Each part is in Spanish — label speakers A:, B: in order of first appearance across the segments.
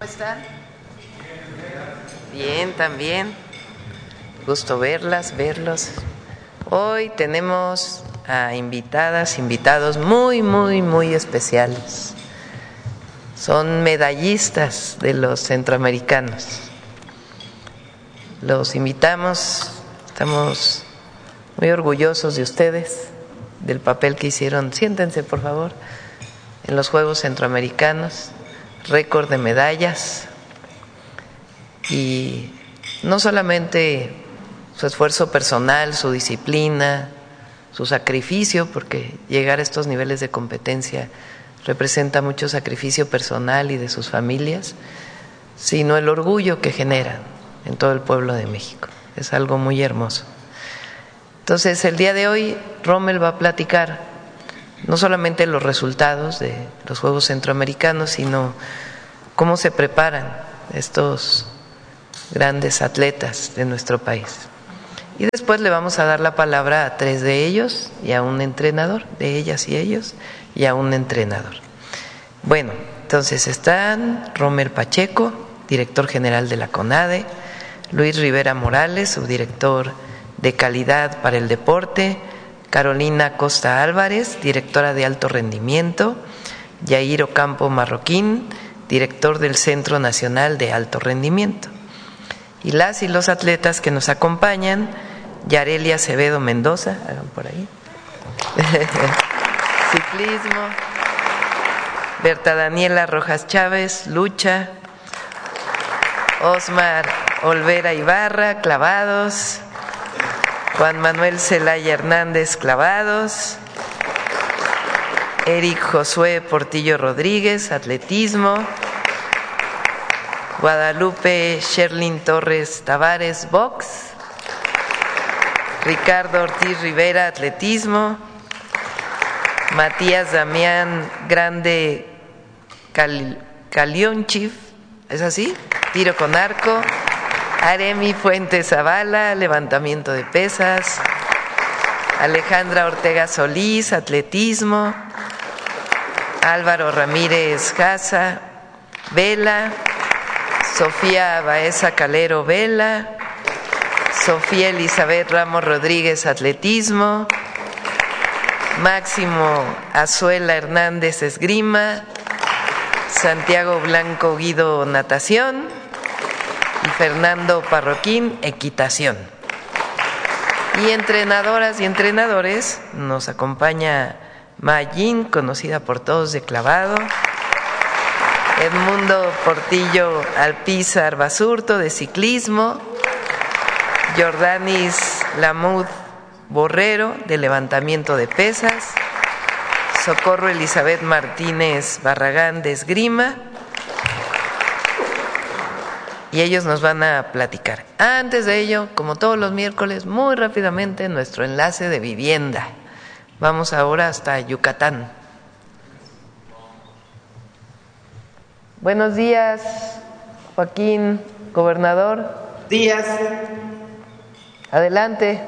A: están? Bien, también. Gusto verlas, verlos. Hoy tenemos a invitadas, invitados muy especiales. Son medallistas de los centroamericanos. Los invitamos, estamos muy orgullosos de ustedes, del papel que hicieron. Siéntense, por favor, en los Juegos Centroamericanos, récord de medallas. Y no solamente su esfuerzo personal, su disciplina, su sacrificio, porque llegar a estos niveles de competencia representa mucho sacrificio personal y de sus familias, sino el orgullo que generan en todo el pueblo de México. Es algo muy hermoso. Entonces, el día de hoy, Rommel va a platicar no solamente los resultados de los Juegos Centroamericanos, sino cómo se preparan estos grandes atletas de nuestro país. Y después le vamos a dar la palabra a 3 de ellos y a un entrenador, de ellas y ellos, y a un entrenador. Bueno, entonces están Rommel Pacheco, director general de la CONADE, Luis Rivera Morales, subdirector de Calidad para el Deporte, Carolina Costa Álvarez, directora de Alto Rendimiento, Yair Ocampo Marroquín, director del Centro Nacional de Alto Rendimiento. Y las y los atletas que nos acompañan, Yarelia Acevedo Mendoza, hagan por ahí, ciclismo, Berta Daniela Rojas Chávez, lucha, Osmar Olvera Ibarra, clavados, Juan Manuel Celaya Hernández, clavados, Eric Josué Portillo Rodríguez, atletismo, Guadalupe Sherlyn Torres Tavares, box, Ricardo Ortiz Rivera, atletismo, Matías Damián Grande Calionchif, ¿es así? Tiro con arco, Aremi Fuentes Zavala, levantamiento de pesas, Alejandra Ortega Solís, atletismo, Álvaro Ramírez Jaza, vela, Sofía Baeza Calero, vela, Sofía Elizabeth Ramos Rodríguez, atletismo, Máximo Azuela Hernández, esgrima, Santiago Blanco Guido, natación, y Fernando Parroquín, equitación. Y entrenadoras y entrenadores, nos acompaña Mayín, conocida por todos de clavado, Edmundo Portillo Alpizar Basurto, de ciclismo, Jordanis Lamud Borrero, de levantamiento de pesas, Socorro Elizabeth Martínez Barragán, de esgrima, y ellos nos van a platicar. Antes de ello, como todos los miércoles, muy rápidamente, nuestro enlace de vivienda. Vamos ahora hasta Yucatán. Buenos días, Joaquín, gobernador.
B: Días.
A: Adelante.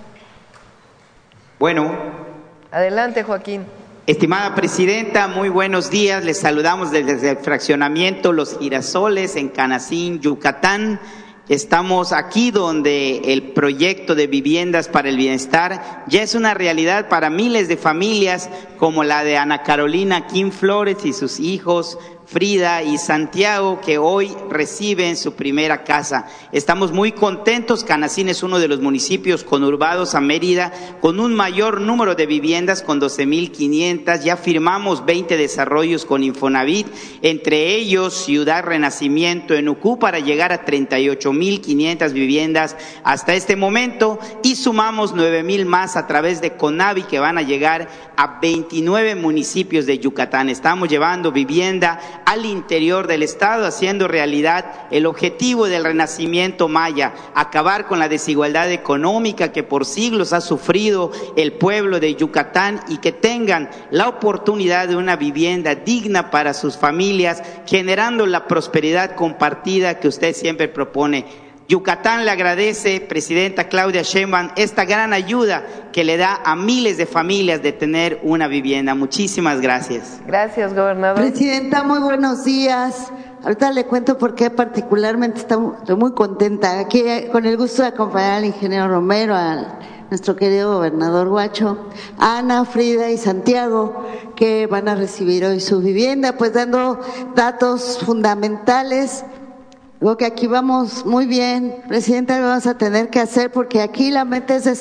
B: Bueno.
A: Adelante, Joaquín.
B: Estimada presidenta, muy buenos días. Les saludamos desde el fraccionamiento Los Girasoles en Canacín, Yucatán. Estamos aquí donde el proyecto de viviendas para el bienestar ya es una realidad para miles de familias, como la de Ana Carolina Kim Flores y sus hijos Frida y Santiago, que hoy reciben su primera casa. Estamos muy contentos. Canacín es uno de los municipios conurbados a Mérida con un mayor número de viviendas, con 12,500. Ya firmamos 20 desarrollos con Infonavit, entre ellos Ciudad Renacimiento en Ucú, para llegar a 38,500 viviendas hasta este momento, y sumamos 9,000 más a través de CONAVI, que van a llegar a 29 municipios de Yucatán. Estamos llevando vivienda al interior del estado, haciendo realidad el objetivo del renacimiento maya: acabar con la desigualdad económica que por siglos ha sufrido el pueblo de Yucatán, y que tengan la oportunidad de una vivienda digna para sus familias, generando la prosperidad compartida que usted siempre propone. Yucatán le agradece, presidenta Claudia Sheinbaum, esta gran ayuda que le da a miles de familias de tener una vivienda. Muchísimas gracias.
A: Gracias, gobernador.
C: Presidenta, muy buenos días ahorita le cuento por qué particularmente estoy muy contenta. Aquí con el gusto de acompañar al ingeniero Romero, a nuestro querido gobernador Huacho, a Ana, Frida y Santiago, que van a recibir hoy su vivienda, pues dando datos fundamentales. Digo que aquí vamos muy bien, Presidenta, lo vamos a tener que hacer porque aquí la meta es de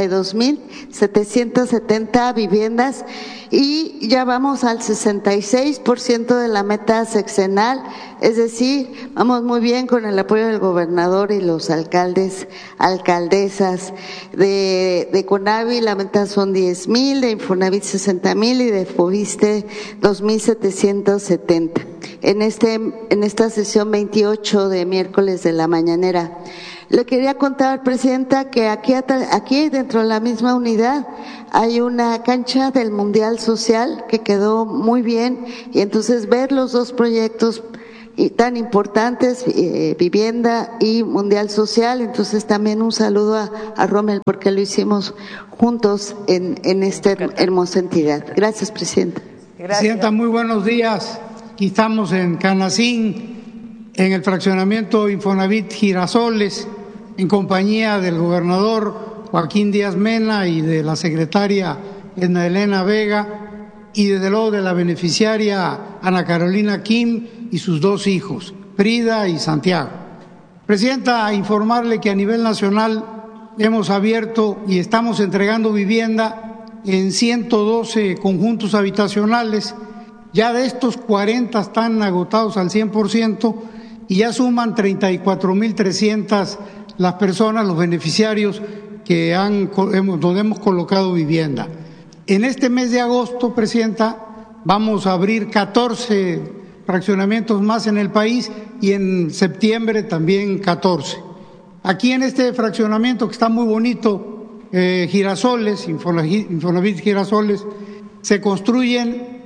C: 72,770 viviendas y ya vamos al 66% de la meta sexenal, es decir, vamos muy bien con el apoyo del gobernador y los alcaldes, alcaldesas de CONAVI. La meta son 10,000, de Infonavit 60,000 y de FOVISSSTE 2,770. En esta sesión 28 de miércoles de la mañanera. Le quería contar, Presidenta, que aquí dentro de la misma unidad hay una cancha del Mundial Social que quedó muy bien, y entonces ver los dos proyectos tan importantes, vivienda y Mundial Social, entonces también un saludo a Rommel porque lo hicimos juntos en esta hermosa entidad. Gracias, Presidenta.
D: Gracias. Presidenta, muy buenos días. Aquí estamos en Canacín, en el fraccionamiento Infonavit Girasoles, en compañía del gobernador Joaquín Díaz Mena y de la secretaria Edna Elena Vega, y desde luego de la beneficiaria Ana Carolina Kim y sus dos hijos, Frida y Santiago. Presidenta, informarle que a nivel nacional hemos abierto y estamos entregando vivienda en 112 conjuntos habitacionales. Ya de estos 40 están agotados al 100% y ya suman 34,300 las personas, los beneficiarios donde hemos colocado vivienda. En este mes de agosto, Presidenta, vamos a abrir 14 fraccionamientos más en el país y en septiembre también 14. Aquí en este fraccionamiento que está muy bonito, Girasoles, Infonavit Girasoles, se construyen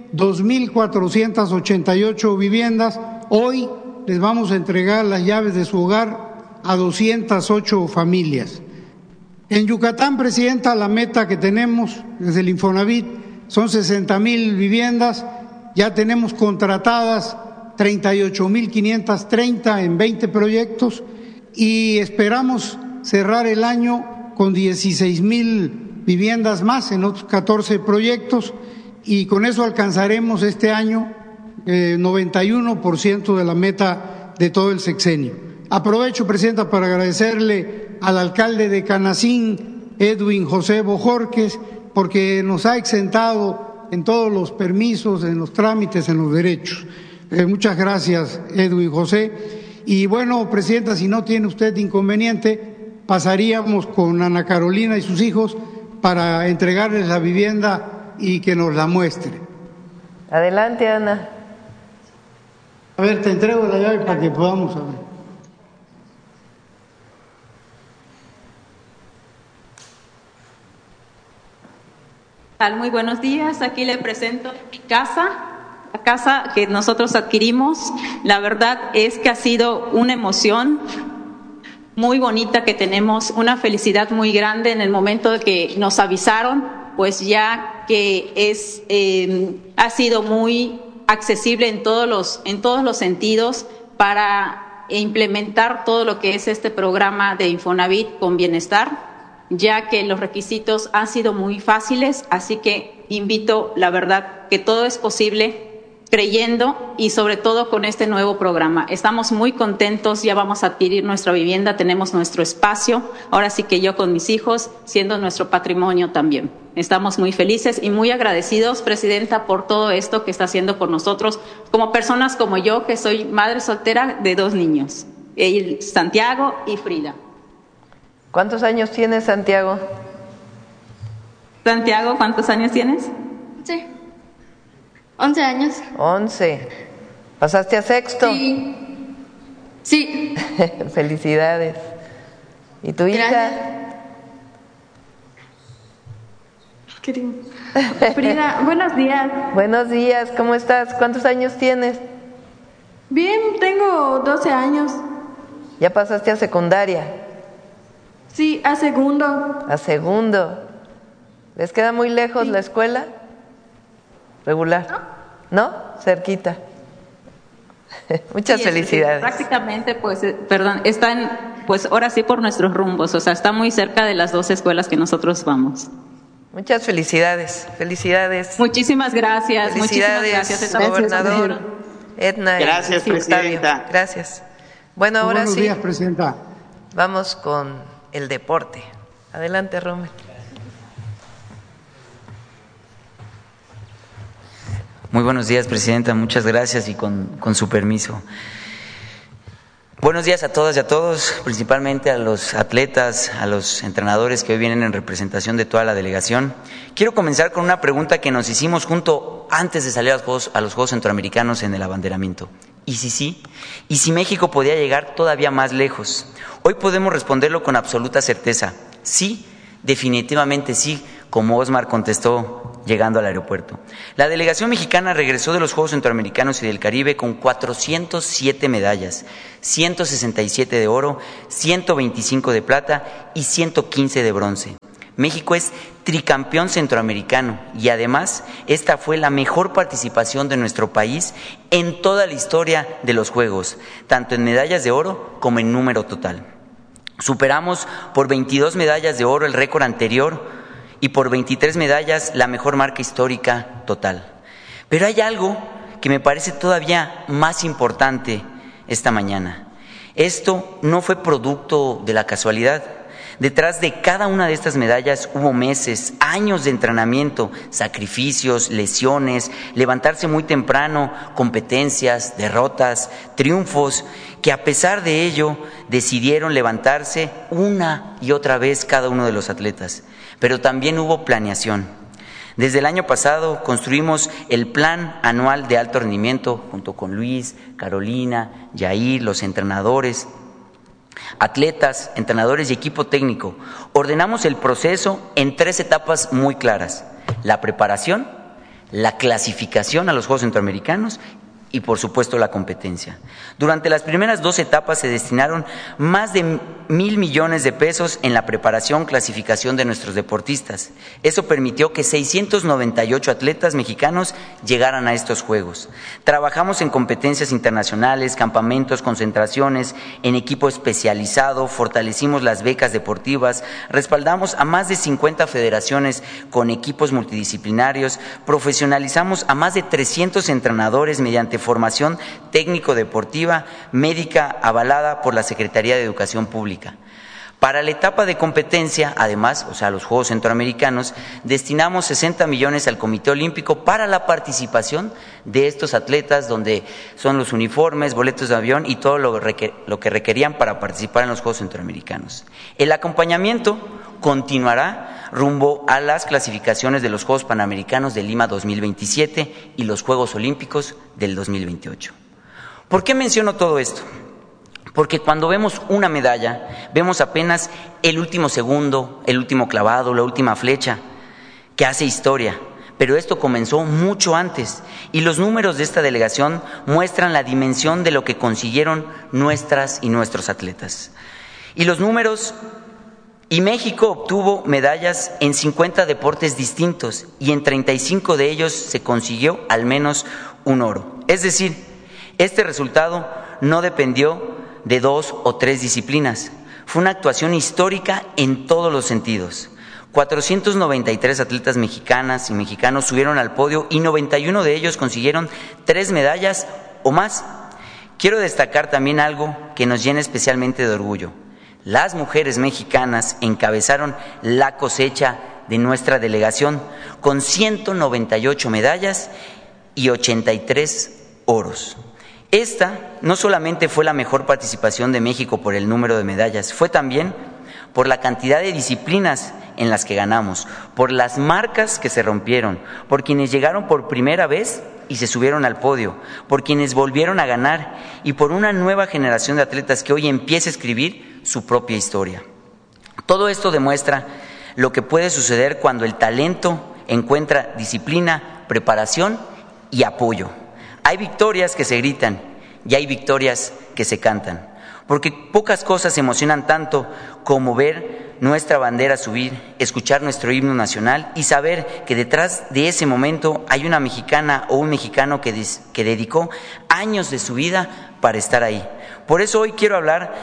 D: 2,488 viviendas. Hoy les vamos a entregar las llaves de su hogar a 208 familias. En Yucatán, Presidenta, la meta que tenemos desde el Infonavit son 60,000 viviendas. Ya tenemos contratadas 38,530 en 20 proyectos y esperamos cerrar el año con 16,000 viviendas más en otros 14 proyectos, y con eso alcanzaremos este año 91% de la meta de todo el sexenio. Aprovecho, Presidenta, para agradecerle al alcalde de Canacín, Edwin José Bojorquez, porque nos ha exentado en todos los permisos, en los trámites, en los derechos. Muchas gracias, Edwin José. Y bueno, Presidenta, si no tiene usted inconveniente, pasaríamos con Ana Carolina y sus hijos para entregarles la vivienda y que nos la muestre.
A: Adelante, Ana.
D: A ver, te entrego la llave para que podamos ver.
E: Muy buenos días, aquí le presento mi casa, la casa que nosotros adquirimos. La verdad es que ha sido una emoción muy bonita que tenemos, una felicidad muy grande en el momento de que nos avisaron, pues ya que ha sido muy accesible en todos los sentidos para implementar todo lo que es este programa de Infonavit con bienestar, ya que los requisitos han sido muy fáciles, así que invito, la verdad, que todo es posible creyendo y sobre todo con este nuevo programa. Estamos muy contentos, ya vamos a adquirir nuestra vivienda, tenemos nuestro espacio, ahora sí que yo con mis hijos, siendo nuestro patrimonio también. Estamos muy felices y muy agradecidos, Presidenta, por todo esto que está haciendo por nosotros, como personas como yo, que soy madre soltera de 2 niños, Santiago y Frida.
A: ¿Cuántos años tienes, Santiago?
E: Santiago, ¿cuántos años tienes?
F: Sí. 11 años.
A: 11. ¿Pasaste a sexto?
F: Sí. Sí.
A: Felicidades. ¿Y tu hija?
F: Frida, buenos días.
A: Buenos días, ¿cómo estás? ¿Cuántos años tienes?
F: Bien, tengo 12 años.
A: ¿Ya pasaste a secundaria?
F: Sí, a segundo.
A: A segundo. ¿Les queda muy lejos la escuela? ¿Regular? ¿No? ¿Cerquita? Muchas felicidades.
E: Prácticamente, pues, están, pues, ahora sí por nuestros rumbos, o sea, está muy cerca de las 2 escuelas que nosotros vamos.
A: Muchas felicidades, felicidades.
E: Muchísimas gracias.
A: Felicidades,
E: Muchísimas gracias,
A: gobernador, Edna.
B: Gracias, presidenta.
A: Gracias. Bueno, ahora
D: Buenos
A: sí.
D: días, presidenta.
A: Vamos con el deporte. Adelante, Rommel.
G: Muy buenos días, presidenta. Muchas gracias y con su permiso. Buenos días a todas y a todos, principalmente a los atletas, a los entrenadores que hoy vienen en representación de toda la delegación. Quiero comenzar con una pregunta que nos hicimos junto antes de salir a los Juegos Centroamericanos en el abanderamiento. ¿Y si sí? ¿Y si México podía llegar todavía más lejos? Hoy podemos responderlo con absoluta certeza. Sí, definitivamente sí, como Osmar contestó llegando al aeropuerto. La delegación mexicana regresó de los Juegos Centroamericanos y del Caribe con 407 medallas, 167 de oro, 125 de plata y 115 de bronce. México es tricampeón centroamericano y además esta fue la mejor participación de nuestro país en toda la historia de los Juegos, tanto en medallas de oro como en número total. Superamos por 22 medallas de oro el récord anterior y por 23 medallas la mejor marca histórica total. Pero hay algo que me parece todavía más importante esta mañana. Esto no fue producto de la casualidad. Detrás de cada una de estas medallas hubo meses, años de entrenamiento, sacrificios, lesiones, levantarse muy temprano, competencias, derrotas, triunfos, que a pesar de ello decidieron levantarse una y otra vez cada uno de los atletas. Pero también hubo planeación. Desde el año pasado construimos el Plan Anual de Alto Rendimiento junto con Luis, Carolina, Yair, los entrenadores, atletas, entrenadores y equipo técnico. Ordenamos el proceso en 3 etapas muy claras: la preparación, la clasificación a los Juegos Centroamericanos y por supuesto la competencia. Durante las primeras 2 etapas se destinaron más de 1,000 millones de pesos en la preparación, clasificación de nuestros deportistas. Eso permitió que 698 atletas mexicanos llegaran a estos Juegos. Trabajamos en competencias internacionales, campamentos, concentraciones, en equipo especializado, fortalecimos las becas deportivas, respaldamos a más de 50 federaciones con equipos multidisciplinarios, profesionalizamos a más de 300 entrenadores mediante formación técnico-deportiva, médica avalada por la Secretaría de Educación Pública. Para la etapa de competencia, además, o sea, los Juegos Centroamericanos, destinamos 60 millones al Comité Olímpico para la participación de estos atletas, donde son los uniformes, boletos de avión y todo lo que requerían para participar en los Juegos Centroamericanos. El acompañamiento continuará rumbo a las clasificaciones de los Juegos Panamericanos de Lima 2027 y los Juegos Olímpicos del 2028. ¿Por qué menciono todo esto? Porque cuando vemos una medalla, vemos apenas el último segundo, el último clavado, la última flecha, que hace historia. Pero esto comenzó mucho antes y los números de esta delegación muestran la dimensión de lo que consiguieron nuestras y nuestros atletas. Y los números, y México obtuvo medallas en 50 deportes distintos y en 35 de ellos se consiguió al menos un oro. Es decir, este resultado no dependió de 2 o 3 disciplinas. Fue una actuación histórica en todos los sentidos. 493 atletas mexicanas y mexicanos subieron al podio y 91 de ellos consiguieron 3 medallas o más. Quiero destacar también algo que nos llena especialmente de orgullo. Las mujeres mexicanas encabezaron la cosecha de nuestra delegación con 198 medallas y 83 oros. Esta no solamente fue la mejor participación de México por el número de medallas, fue también por la cantidad de disciplinas en las que ganamos, por las marcas que se rompieron, por quienes llegaron por primera vez y se subieron al podio, por quienes volvieron a ganar y por una nueva generación de atletas que hoy empieza a escribir su propia historia. Todo esto demuestra lo que puede suceder cuando el talento encuentra disciplina, preparación y apoyo. Hay victorias que se gritan y hay victorias que se cantan, porque pocas cosas emocionan tanto como ver nuestra bandera subir, escuchar nuestro himno nacional y saber que detrás de ese momento hay una mexicana o un mexicano que dedicó años de su vida para estar ahí. Por eso hoy quiero hablar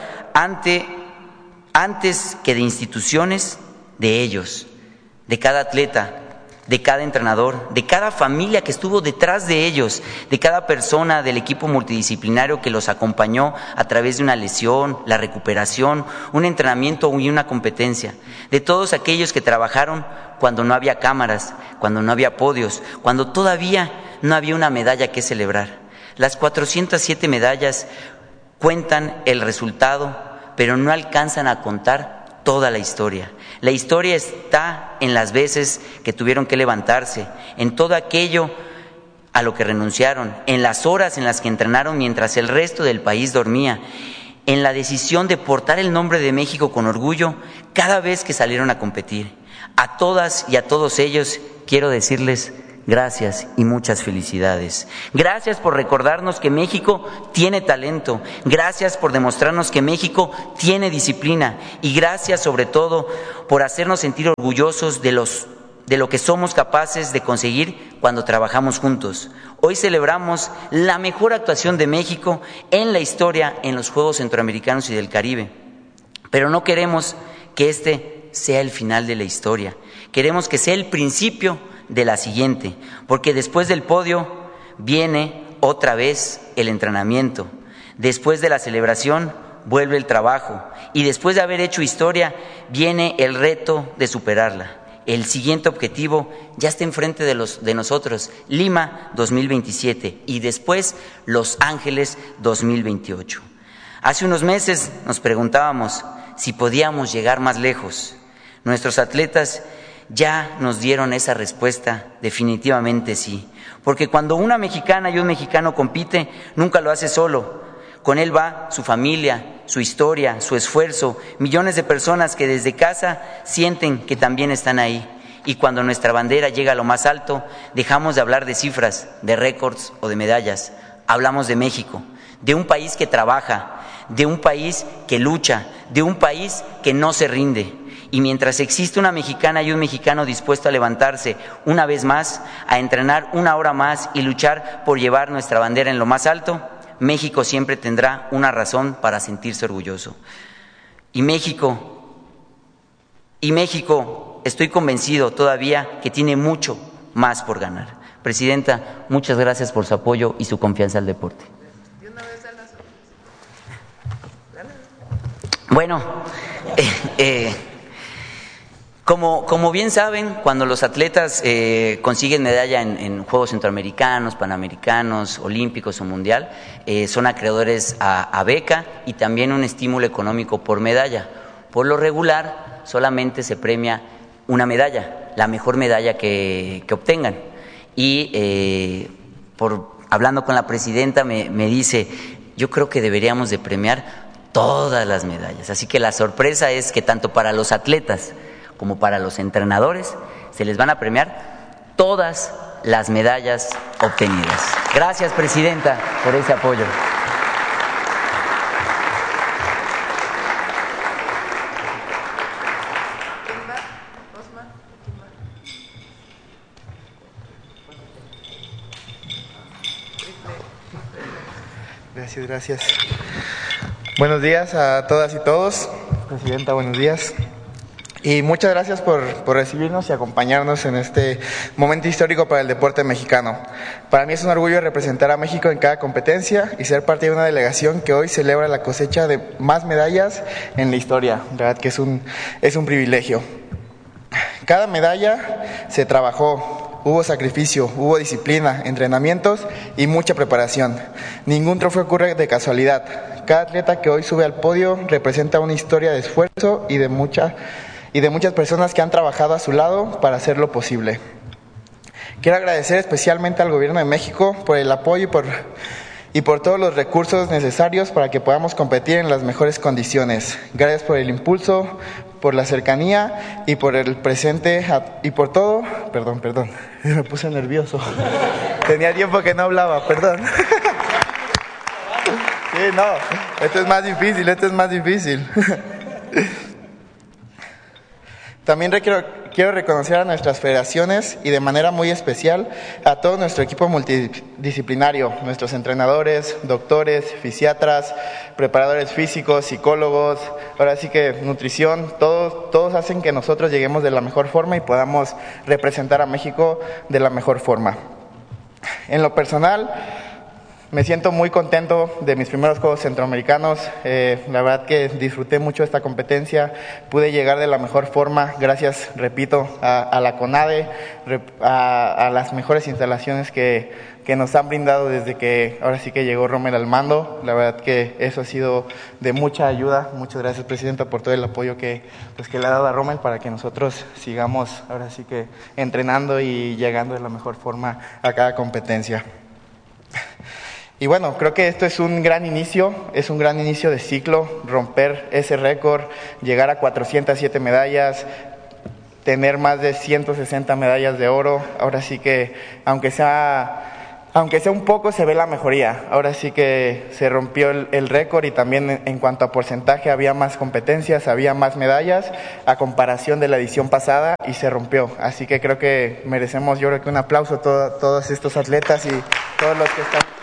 G: antes que de instituciones, de ellos, de cada atleta, de cada entrenador, de cada familia que estuvo detrás de ellos, de cada persona del equipo multidisciplinario que los acompañó a través de una lesión, la recuperación, un entrenamiento y una competencia, de todos aquellos que trabajaron cuando no había cámaras, cuando no había podios, cuando todavía no había una medalla que celebrar. Las 407 medallas cuentan el resultado, pero no alcanzan a contar toda la historia. La historia está en las veces que tuvieron que levantarse, en todo aquello a lo que renunciaron, en las horas en las que entrenaron mientras el resto del país dormía, en la decisión de portar el nombre de México con orgullo cada vez que salieron a competir. A todas y a todos ellos quiero decirles gracias y muchas felicidades. Gracias por recordarnos que México tiene talento. Gracias por demostrarnos que México tiene disciplina. Y gracias sobre todo por hacernos sentir orgullosos de lo que somos capaces de conseguir cuando trabajamos juntos. Hoy celebramos la mejor actuación de México en la historia en los Juegos Centroamericanos y del Caribe. Pero no queremos que este sea el final de la historia. Queremos que sea el principio de la siguiente, porque después del podio viene otra vez el entrenamiento, después de la celebración vuelve el trabajo y después de haber hecho historia viene el reto de superarla. El siguiente objetivo ya está enfrente de nosotros, Lima 2027 y después Los Ángeles 2028. Hace unos meses nos preguntábamos si podíamos llegar más lejos. Nuestros atletas ya nos dieron esa respuesta, definitivamente sí. Porque cuando una mexicana y un mexicano compite, nunca lo hace solo. Con él va su familia, su historia, su esfuerzo, millones de personas que desde casa sienten que también están ahí. Y cuando nuestra bandera llega a lo más alto, dejamos de hablar de cifras, de récords o de medallas. Hablamos de México, de un país que trabaja, de un país que lucha, de un país que no se rinde. Y mientras existe una mexicana y un mexicano dispuesto a levantarse una vez más, a entrenar una hora más y luchar por llevar nuestra bandera en lo más alto, México siempre tendrá una razón para sentirse orgulloso. Y México, estoy convencido todavía que tiene mucho más por ganar. Presidenta, muchas gracias por su apoyo y su confianza al deporte. Bueno, como bien saben, cuando los atletas consiguen medalla en Juegos Centroamericanos, Panamericanos, Olímpicos o Mundial, son acreedores a beca y también un estímulo económico por medalla. Por lo regular, solamente se premia una medalla, la mejor medalla que obtengan. Y hablando con la presidenta me dice, yo creo que deberíamos de premiar todas las medallas. Así que la sorpresa es que tanto para los atletas como para los entrenadores, se les van a premiar todas las medallas obtenidas. Gracias, presidenta, por ese apoyo.
H: Gracias. Buenos días a todas y todos. Presidenta, buenos días. Y muchas gracias por recibirnos y acompañarnos en este momento histórico para el deporte mexicano. Para mí es un orgullo representar a México en cada competencia y ser parte de una delegación que hoy celebra la cosecha de más medallas en la historia. La verdad que es un privilegio. Cada medalla se trabajó, hubo sacrificio, hubo disciplina, entrenamientos y mucha preparación. Ningún trofeo ocurre de casualidad. Cada atleta que hoy sube al podio representa una historia de esfuerzo y de muchas personas que han trabajado a su lado para hacerlo posible. Quiero agradecer especialmente al Gobierno de México por el apoyo y por todos los recursos necesarios para que podamos competir en las mejores condiciones. Gracias por el impulso, por la cercanía y por el presente y por todo. Perdón, me puse nervioso. Tenía tiempo que no hablaba, perdón. Sí, no, esto es más difícil. También quiero reconocer a nuestras federaciones y de manera muy especial a todo nuestro equipo multidisciplinario, nuestros entrenadores, doctores, fisiatras, preparadores físicos, psicólogos, ahora sí que nutrición, todos hacen que nosotros lleguemos de la mejor forma y podamos representar a México de la mejor forma. En lo personal, me siento muy contento de mis primeros Juegos Centroamericanos. La verdad que disfruté mucho esta competencia. Pude llegar de la mejor forma, gracias, repito, a la CONADE, a las mejores instalaciones que nos han brindado desde que ahora sí que llegó Rommel al mando. La verdad que eso ha sido de mucha ayuda. Muchas gracias, Presidenta, por todo el apoyo que le ha dado a Rommel para que nosotros sigamos ahora sí que entrenando y llegando de la mejor forma a cada competencia. Y bueno, creo que esto es un gran inicio de ciclo, romper ese récord, llegar a 407 medallas, tener más de 160 medallas de oro. Ahora sí que, aunque sea un poco, se ve la mejoría. Ahora sí que se rompió el récord y también en cuanto a porcentaje había más competencias, había más medallas a comparación de la edición pasada y se rompió. Así que creo que merecemos, yo creo que un aplauso a todos estos atletas y todos los que están.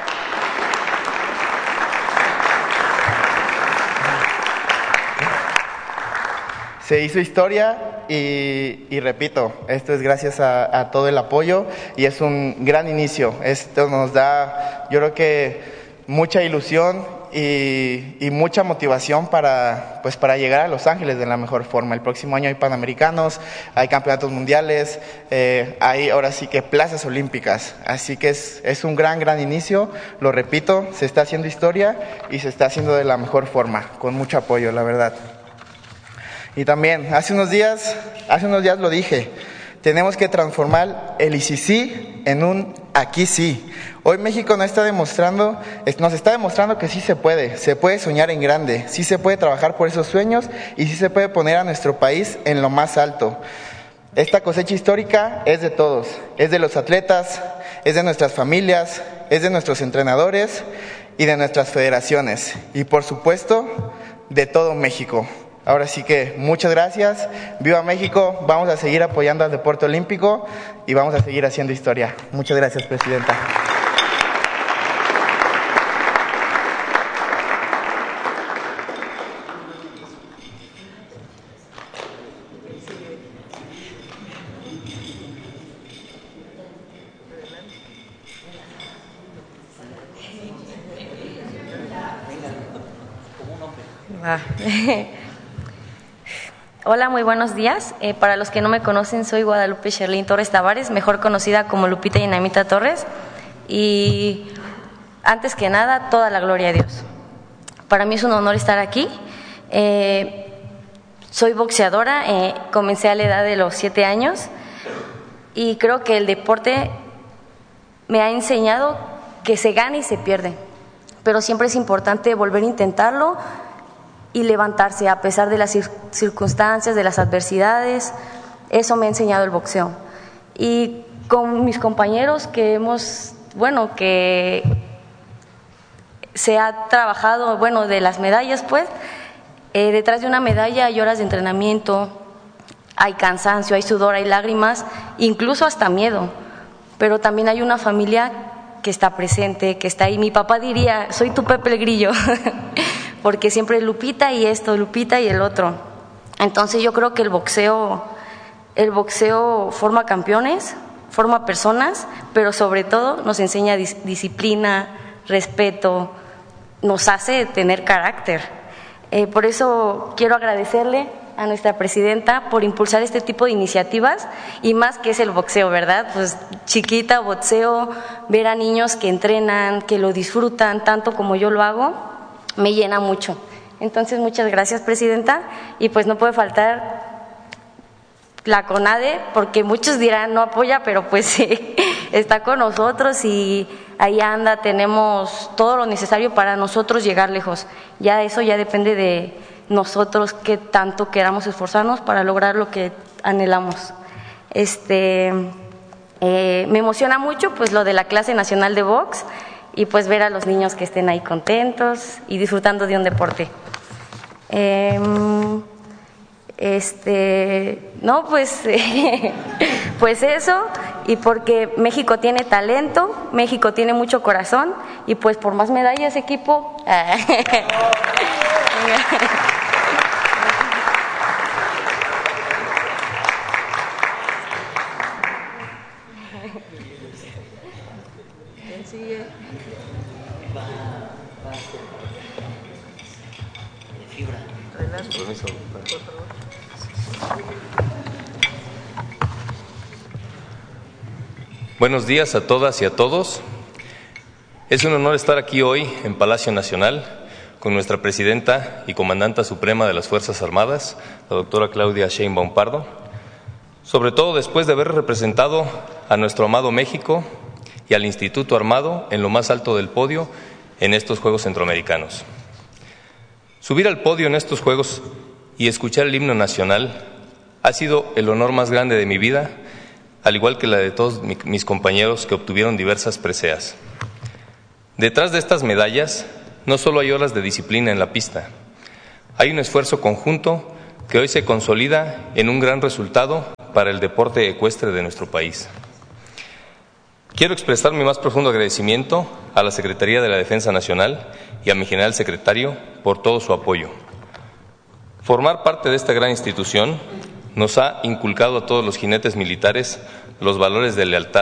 H: Se hizo historia y repito, esto es gracias a todo el apoyo y es un gran inicio. Esto nos da, yo creo que mucha ilusión y mucha motivación para llegar a Los Ángeles de la mejor forma. El próximo año hay Panamericanos, hay campeonatos mundiales, hay ahora sí que plazas olímpicas. Así que es un gran inicio, lo repito, se está haciendo historia y se está haciendo de la mejor forma, con mucho apoyo, la verdad. Y también, hace unos días lo dije, tenemos que transformar el ICC en un aquí sí. Hoy México nos está demostrando que sí se puede soñar en grande, sí se puede trabajar por esos sueños y sí se puede poner a nuestro país en lo más alto. Esta cosecha histórica es de todos, es de los atletas, es de nuestras familias, es de nuestros entrenadores y de nuestras federaciones y por supuesto de todo México. Ahora sí que muchas gracias, viva México, vamos a seguir apoyando al deporte olímpico y vamos a seguir haciendo historia. Muchas gracias, Presidenta.
I: Hola, muy buenos días. Para los que no me conocen, soy Guadalupe Sherlyn Torres Tavares, mejor conocida como Lupita Dinamita Torres. Y antes que nada, toda la gloria a Dios. Para mí es un honor estar aquí. Soy boxeadora, comencé a la edad de los 7 años y creo que el deporte me ha enseñado que se gana y se pierde, pero siempre es importante volver a intentarlo y levantarse a pesar de las circunstancias, de las adversidades. Eso me ha enseñado el boxeo. Y con mis compañeros que se ha trabajado, de las medallas, detrás de una medalla hay horas de entrenamiento, hay cansancio, hay sudor, hay lágrimas, incluso hasta miedo, pero también hay una familia que está presente, que está ahí. Mi papá diría, soy tu Pepe el Grillo, porque siempre Lupita y esto, Lupita y el otro. Entonces yo creo que el boxeo forma campeones, forma personas, pero sobre todo nos enseña disciplina, respeto, nos hace tener carácter. Por eso quiero agradecerle a nuestra presidenta por impulsar este tipo de iniciativas y más que es el boxeo, ¿verdad? Pues chiquita, boxeo, ver a niños que entrenan, que lo disfrutan tanto como yo lo hago, me llena mucho. Entonces, muchas gracias, presidenta. Y pues no puede faltar la CONADE, porque muchos dirán no apoya, pero pues sí, está con nosotros y ahí anda, tenemos todo lo necesario para nosotros llegar lejos. Ya eso ya depende de nosotros qué tanto queramos esforzarnos para lograr lo que anhelamos. Me emociona mucho pues lo de la clase nacional de box y pues ver a los niños que estén ahí contentos y disfrutando de un deporte. No, pues, pues eso, y porque México tiene talento, México tiene mucho corazón, y pues por más medallas, equipo.
J: Buenos días a todas y a todos. Es un honor estar aquí hoy en Palacio Nacional con nuestra presidenta y comandanta suprema de las Fuerzas Armadas, la doctora Claudia Sheinbaum Pardo, sobre todo después de haber representado a nuestro amado México y al Instituto Armado en lo más alto del podio en estos Juegos Centroamericanos. Subir al podio en estos Juegos y escuchar el himno nacional ha sido el honor más grande de mi vida, al igual que la de todos mis compañeros que obtuvieron diversas preseas. Detrás de estas medallas no solo hay horas de disciplina en la pista, hay un esfuerzo conjunto que hoy se consolida en un gran resultado para el deporte ecuestre de nuestro país. Quiero expresar mi más profundo agradecimiento a la Secretaría de la Defensa Nacional y a mi general secretario por todo su apoyo. Formar parte de esta gran institución nos ha inculcado a todos los jinetes militares los valores de lealtad,